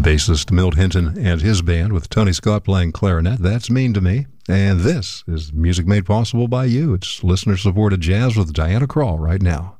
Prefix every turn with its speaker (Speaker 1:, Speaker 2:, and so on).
Speaker 1: Bassist Milt Hinton and his band with Tony Scott playing clarinet. That's Mean to Me. And this is music made possible by you. It's listener-supported jazz with Diana Krall right now.